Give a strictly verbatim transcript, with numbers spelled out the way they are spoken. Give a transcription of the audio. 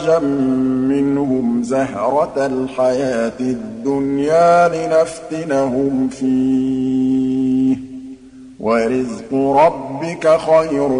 مِّنْهُمْ زَهْرَةَ الْحَيَاةِ الدُّنْيَا لِنَفْتِنَهُمْ فِيهِ ۚ وَرِزْقُ رَبِّكَ خَيْرٌ